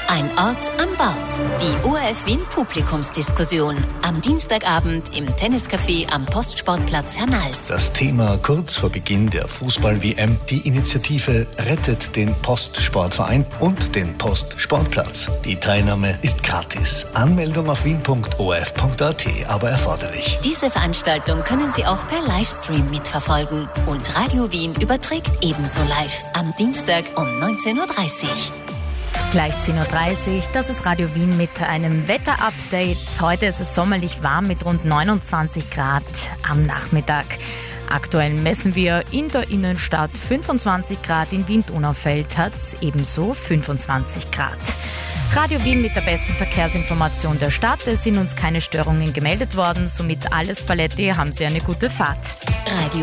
Ein Ort am Wort. Die ORF Wien Publikumsdiskussion. Am Dienstagabend im Tenniscafé am Postsportplatz Hernals. Das Thema kurz vor Beginn der Fußball-WM, die Initiative Rettet den Postsportverein und den Postsportplatz. Die Teilnahme ist gratis. Anmeldung auf wien.orf.at, aber erforderlich. Diese Veranstaltung können Sie auch per Livestream mitverfolgen. Und Radio Wien überträgt ebenso live am Dienstag um 19.30 Uhr. Gleich 10.30 Uhr, das ist Radio Wien mit einem Wetterupdate. Heute ist es sommerlich warm mit rund 29 Grad am Nachmittag. Aktuell messen wir in der Innenstadt 25 Grad, in Wien-Donaufeld hat es ebenso 25 Grad. Radio Wien mit der besten Verkehrsinformation der Stadt. Es sind uns keine Störungen gemeldet worden, somit alles Paletti, haben Sie eine gute Fahrt. Radio